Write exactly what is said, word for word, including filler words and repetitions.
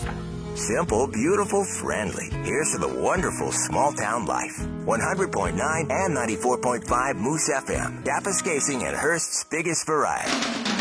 Simple, beautiful, friendly. Here's to the wonderful small-town life. one hundred point nine and ninety-four point five Moose F M. Kapaskasing and Hearst's biggest variety.